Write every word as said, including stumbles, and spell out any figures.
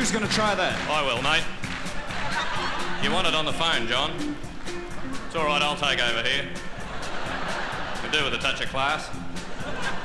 Who's going to try that? I will, mate. You want it on the phone, John? It's all right, I'll take over here. Could do with a touch of class.